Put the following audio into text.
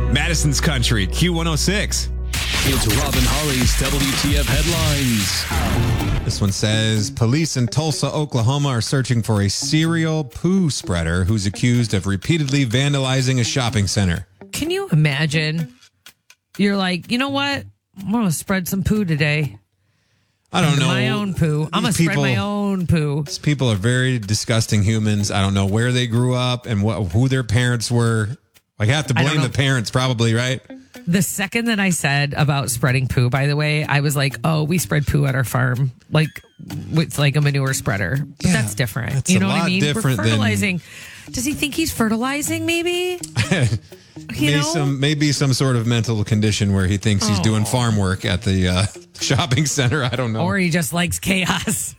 Madison's Country, Q106. It's Robin Holly's WTF headlines. This one says, police in Tulsa, Oklahoma are searching for a serial poo spreader who's accused of repeatedly vandalizing a shopping center. Can you imagine? You're like, you know what? I'm going to spread some poo today. I don't know. My own poo. I'm going to spread my own poo. These people are very disgusting humans. I don't know where they grew up and who their parents were. I have to blame the parents probably, right? The second that I said about spreading poo, by the way, I was like, oh, we spread poo at our farm. Like, it's like a manure spreader. But that's different. That's you know a what I lot mean? different We're fertilizing. Does he think he's fertilizing, maybe? Maybe some sort of mental condition where he thinks he's doing farm work at the shopping center. I don't know. Or he just likes chaos.